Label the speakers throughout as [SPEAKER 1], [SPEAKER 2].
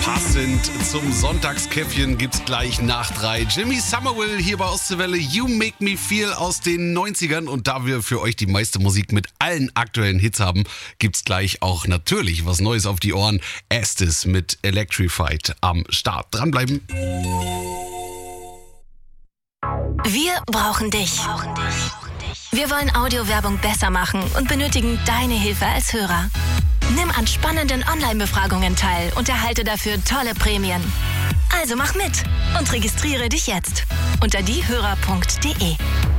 [SPEAKER 1] Passend zum Sonntagskäffchen gibt's gleich nach 3. Jimmy Somerville hier bei Ostseewelle. You Make Me Feel aus den 90ern. Und da wir für euch die meiste Musik mit allen aktuellen Hits haben, gibt's gleich auch natürlich was Neues auf die Ohren. Estes mit Electrified am Start. Dranbleiben.
[SPEAKER 2] Wir brauchen dich. Wir wollen Audiowerbung besser machen und benötigen deine Hilfe als Hörer. Nimm an spannenden Online-Befragungen teil und erhalte dafür tolle Prämien. Also mach mit und registriere dich jetzt unter diehörer.de.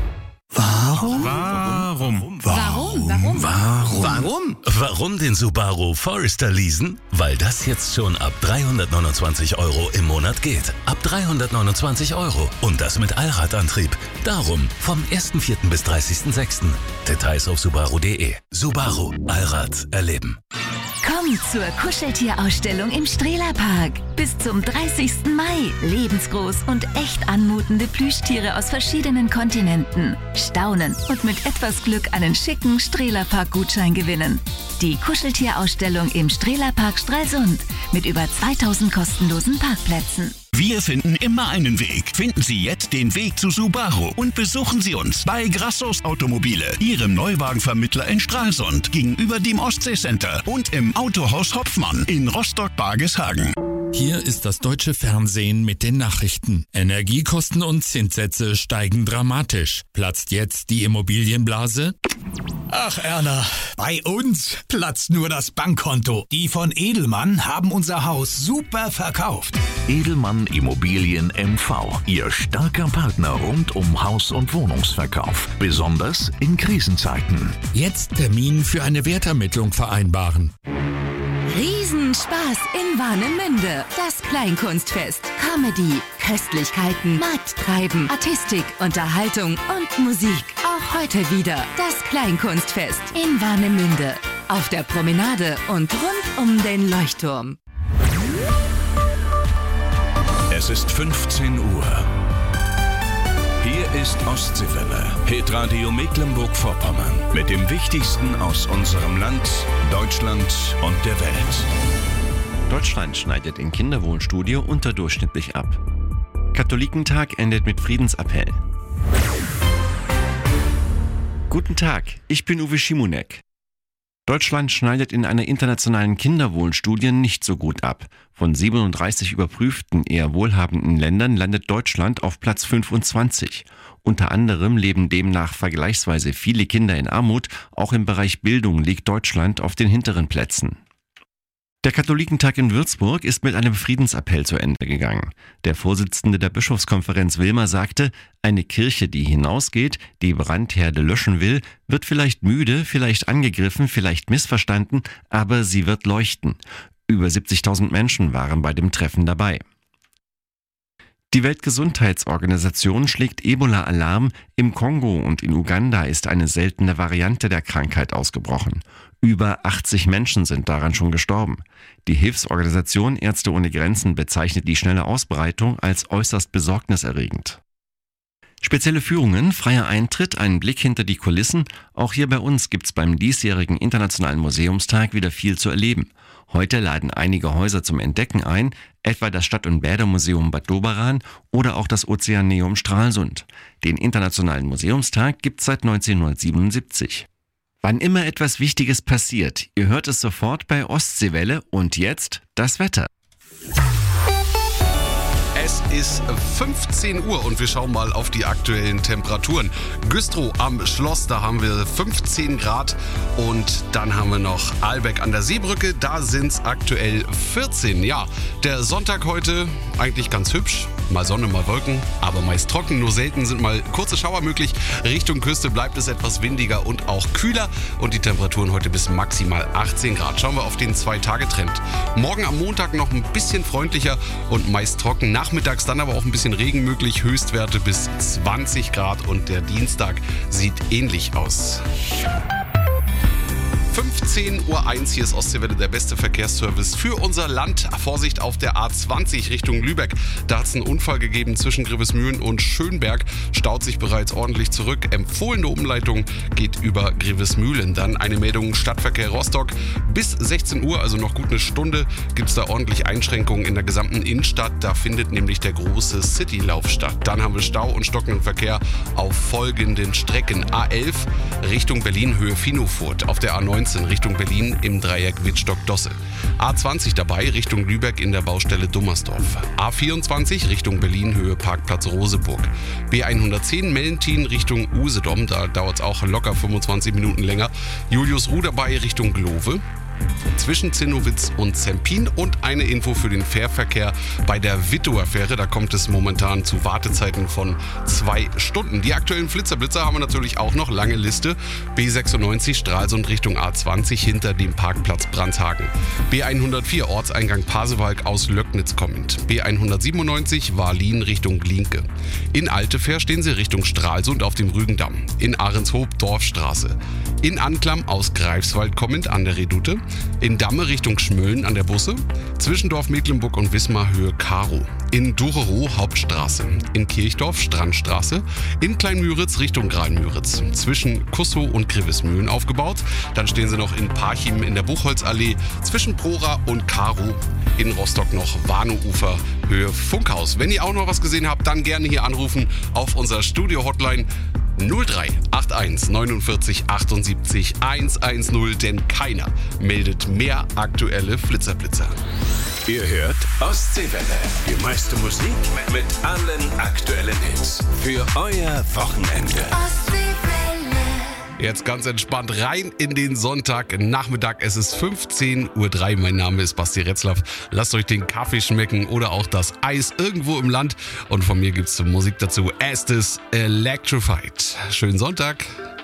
[SPEAKER 3] Warum den Subaru Forester leasen? Weil das jetzt schon ab 329 € im Monat geht. Ab 329 € und das mit Allradantrieb. Darum vom 1.4. bis 30.6. Details auf subaru.de. Subaru. Allrad erleben.
[SPEAKER 4] Komm zur Kuscheltierausstellung im Strehlerpark. Bis zum 30. Mai. Lebensgroß und echt anmutende Plüschtiere aus verschiedenen Kontinenten. Staunen und mit etwas Glück einen schicken Strehlerpark-Gutschein gewinnen. Die Kuscheltierausstellung im Strehlerpark Stralsund mit über 2000 kostenlosen Parkplätzen.
[SPEAKER 5] Wir finden immer einen Weg. Finden Sie jetzt den Weg zu Subaru und besuchen Sie uns bei Grassos Automobile, Ihrem Neuwagenvermittler in Stralsund, gegenüber dem Ostseecenter und im Autohaus Hopfmann in Rostock-Bargeshagen.
[SPEAKER 6] Hier ist das deutsche Fernsehen mit den Nachrichten. Energiekosten und Zinssätze steigen dramatisch. Platzt jetzt die Immobilienblase?
[SPEAKER 7] Ach Erna, bei uns platzt nur das Bankkonto. Die von Edelmann haben unser Haus super verkauft.
[SPEAKER 8] Edelmann Immobilien MV, Ihr starker Partner rund um Haus- und Wohnungsverkauf. Besonders in Krisenzeiten.
[SPEAKER 6] Jetzt Termin für eine Wertermittlung vereinbaren.
[SPEAKER 4] Riesenspaß in Warnemünde. Das Kleinkunstfest. Comedy, Köstlichkeiten, Markttreiben, Artistik, Unterhaltung und Musik. Auch heute wieder das Kleinkunstfest in Warnemünde. Auf der Promenade und rund um den Leuchtturm.
[SPEAKER 5] Es ist 15 Uhr. Hier ist Ostseewelle, Hitradio Mecklenburg-Vorpommern. Mit dem Wichtigsten aus unserem Land, Deutschland und der Welt.
[SPEAKER 9] Deutschland schneidet in Kinderwohnstudio unterdurchschnittlich ab. Katholikentag endet mit Friedensappell. Guten Tag, ich bin Uwe Schimonek. Deutschland schneidet in einer internationalen Kinderwohlstudie nicht so gut ab. Von 37 überprüften, eher wohlhabenden Ländern landet Deutschland auf Platz 25. Unter anderem leben demnach vergleichsweise viele Kinder in Armut. Auch im Bereich Bildung liegt Deutschland auf den hinteren Plätzen. Der Katholikentag in Würzburg ist mit einem Friedensappell zu Ende gegangen. Der Vorsitzende der Bischofskonferenz Wilmer sagte, eine Kirche, die hinausgeht, die Brandherde löschen will, wird vielleicht müde, vielleicht angegriffen, vielleicht missverstanden, aber sie wird leuchten. Über 70.000 Menschen waren bei dem Treffen dabei. Die Weltgesundheitsorganisation schlägt Ebola-Alarm. Im Kongo und in Uganda ist eine seltene Variante der Krankheit ausgebrochen. Über 80 Menschen sind daran schon gestorben. Die Hilfsorganisation Ärzte ohne Grenzen bezeichnet die schnelle Ausbreitung als äußerst besorgniserregend. Spezielle Führungen, freier Eintritt, einen Blick hinter die Kulissen. Auch hier bei uns gibt's beim diesjährigen Internationalen Museumstag wieder viel zu erleben. Heute laden einige Häuser zum Entdecken ein, etwa das Stadt- und Bädermuseum Bad Doberan oder auch das Ozeaneum Stralsund. Den Internationalen Museumstag gibt's seit 1977. Wann immer etwas Wichtiges passiert, ihr hört es sofort bei Ostseewelle und jetzt das Wetter.
[SPEAKER 1] Es ist 15 Uhr und wir schauen mal auf die aktuellen Temperaturen. Güstrow am Schloss, da haben wir 15 Grad und dann haben wir noch Ahlbeck an der Seebrücke, da sind es aktuell 14. Ja, der Sonntag heute eigentlich ganz hübsch, mal Sonne, mal Wolken, aber meist trocken, nur selten sind mal kurze Schauer möglich. Richtung Küste bleibt es etwas windiger und auch kühler und die Temperaturen heute bis maximal 18 Grad. Schauen wir auf den 2-Tage-Trend. Morgen am Montag noch ein bisschen freundlicher und meist trocken. Nachmittags dann aber auch ein bisschen Regen möglich, Höchstwerte bis 20 Grad und der Dienstag sieht ähnlich aus. 15 15.01 Uhr. Hier ist Ostseewelle, der beste Verkehrsservice für unser Land. Vorsicht auf der A20 Richtung Lübeck. Da hat es einen Unfall gegeben zwischen Grevesmühlen und Schönberg. Staut sich bereits ordentlich zurück. Empfohlene Umleitung geht über Grevesmühlen. Dann eine Meldung Stadtverkehr Rostock. Bis 16 Uhr, also noch gut eine Stunde, gibt es da ordentlich Einschränkungen in der gesamten Innenstadt. Da findet nämlich der große Citylauf statt. Dann haben wir Stau und stockenden Verkehr auf folgenden Strecken. A11 Richtung Berlin Höhe Finofurt. Auf der A19 Richtung Berlin im Dreieck Wittstock-Dosse. A20 dabei Richtung Lübeck in der Baustelle Dummersdorf. A24 Richtung Berlin Höhe Parkplatz Roseburg. B110 Mellentin Richtung Usedom. Da dauert es auch locker 25 Minuten länger. Julius-Ruh dabei Richtung Glove. Zwischen Zinnowitz und Zempin und eine Info für den Fährverkehr bei der Wittower-Fähre. Da kommt es momentan zu Wartezeiten von 2 Stunden. Die aktuellen Flitzer haben wir natürlich auch noch. Lange Liste. B96 Stralsund Richtung A20 hinter dem Parkplatz Brandhagen. B104 Ortseingang Pasewalk aus Löcknitz kommend. B197 Wahllin Richtung Glinke. In Altefähr stehen sie Richtung Stralsund auf dem Rügendamm. In Ahrenshoop Dorfstraße. In Anklam aus Greifswald kommend an der Redoute. In Damme Richtung Schmölln an der Busse. Zwischendorf Mecklenburg und Wismar Höhe Karo. In Ducherow Hauptstraße. In Kirchdorf Strandstraße. In Kleinmüritz Richtung Graal-Müritz. Zwischen Kussow und Grevesmühlen aufgebaut. Dann stehen sie noch in Parchim in der Buchholzallee. Zwischen Prora und Karo. In Rostock noch Warnow-Ufer Höhe Funkhaus. Wenn ihr auch noch was gesehen habt, dann gerne hier anrufen auf unser Studio-Hotline 0381 49 78 110, denn keiner meldet mehr aktuelle Flitzer.
[SPEAKER 10] Ihr hört Ostseewelle. Die meiste Musik mit allen aktuellen Hits. Für euer Wochenende.
[SPEAKER 1] Jetzt ganz entspannt rein in den Sonntagnachmittag. Es ist 15.03 Uhr. Mein Name ist Basti Retzlaff. Lasst euch den Kaffee schmecken oder auch das Eis irgendwo im Land. Und von mir gibt's Musik dazu. Estes Electrified. Schönen Sonntag.